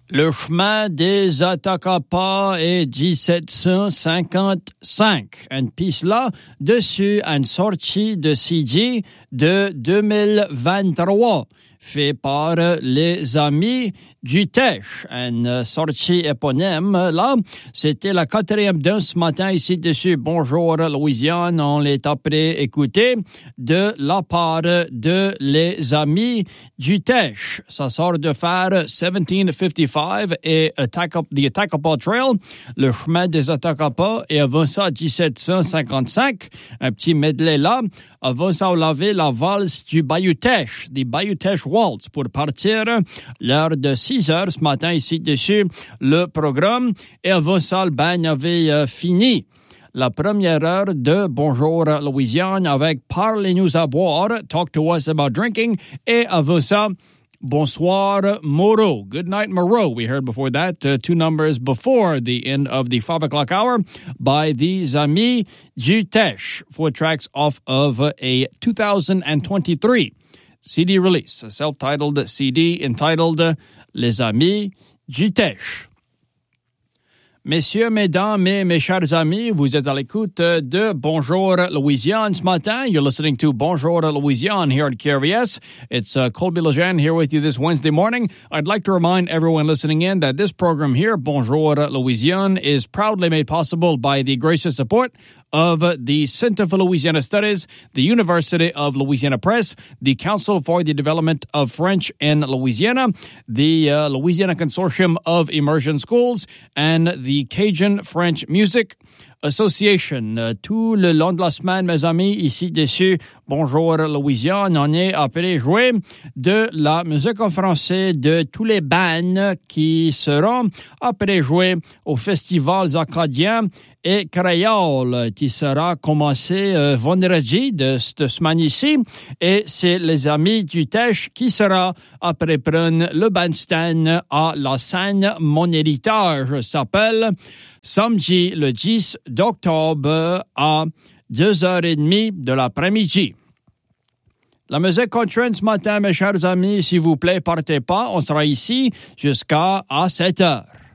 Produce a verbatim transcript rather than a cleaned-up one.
Le chemin des Atacapa est dix-sept cent cinquante-cinq. Une piste là, dessus, une sortie de C D de deux mille vingt-trois, fait par les amis du Teche. Une sortie éponyme là, c'était la quatrième d'un ce matin ici dessus. Bonjour Louisiane, on l'est après écouté de la part de les amis du Teche. Ça sort de faire dix-sept cinquante-cinq et Attack Up, the Attakapas Trail, le chemin des Attakapas, et avant ça dix-sept cent cinquante-cinq, un petit medley là. Avant ça, on avait la valse du Bayou Teche, the Bayou Teche Waltz, pour partir l'heure de six heures ce matin ici dessus le programme. Et avant ça, le bagne avait euh, fini la première heure de Bonjour Louisiane avec Parlez-nous à boire, Talk to us about drinking. Et avant ça, Bonsoir Moreau. Good night Moreau. We heard before that uh, two numbers before the end of the five o'clock hour by the Amis du Teche. Four tracks off of uh, a two thousand twenty-three C D release, a self-titled C D entitled uh, Les Amis du Teche. Messieurs, mesdames et mes chers amis, vous êtes à l'écoute de Bonjour Louisiane ce matin. You're listening to Bonjour Louisiane here at K R V S. It's uh, Colby Lejeune here with you this Wednesday morning. I'd like to remind everyone listening in that this program here, Bonjour Louisiane, is proudly made possible by the gracious support of the Center for Louisiana Studies, the University of Louisiana Press, the Council for the Development of French in Louisiana, the uh, Louisiana Consortium of Immersion Schools, and the Cajun French Music Association. Euh, tout le long de la semaine, mes amis, ici dessus, Bonjour Louisiane, on est appelé jouer de la musique en français de tous les bands qui seront appelés jouer aux festivals acadiens et créole qui sera commencé euh, vendredi de cette semaine ici. Et c'est les amis du Teche qui sera après prendre le bandstand à la scène Mon Héritage. S'appelle samedi le dix octobre à deux heures trente de l'après-midi. La musique continue ce matin, mes chers amis. S'il vous plaît, partez pas. On sera ici jusqu'à sept heures.